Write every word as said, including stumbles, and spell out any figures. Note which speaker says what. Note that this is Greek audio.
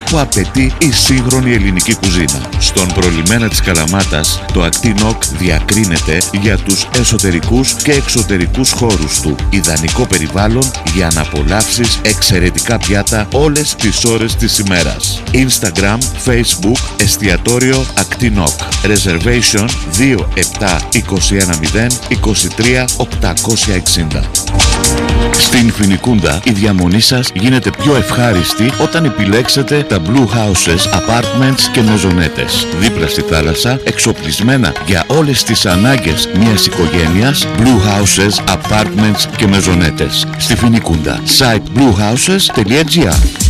Speaker 1: που απαιτεί η σύγχρονη ελληνική κουζίνα. Στον προλιμένα της Καλαμάτας, το Actinoc διακρίνεται για τους εσωτερικούς και εξωτερικούς χώρους του. Ιδανικό περιβάλλον για να απολαύσεις εξαιρετικά πιάτα όλες τις ώρες της ημέρας. Instagram, Facebook, εστιατόριο Actinoc. Reservation δύο επτά δύο ένα μηδέν είκοσι τρία οκτακόσια εξήντα. Στην Φοινικούντα η διαμονή σας γίνεται πιο ευχάριστη όταν επιλέξετε τα Blue Houses Apartments και Μεζονέτες. Δίπλα στη θάλασσα, εξοπλισμένα για όλες τις ανάγκες μιας οικογένειας, Blue Houses Apartments και Μεζονέτες. Στη Φοινικούντα, site blue houses τελεία gr.